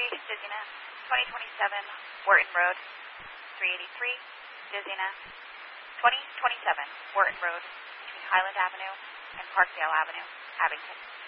dizziness. 2027 Wharton Road, 383, dizziness. 2027 Wharton Road between Highland Avenue and Parkdale Avenue, Abington.